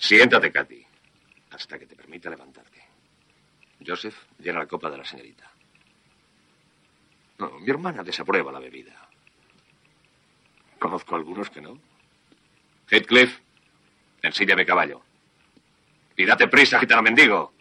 Siéntate, Katy, hasta que te permita levantarte. Joseph, llena la copa de la señorita. No, mi hermana desaprueba la bebida. Conozco a algunos que no. Heathcliff, ensíllame caballo. Y date prisa, gitano mendigo.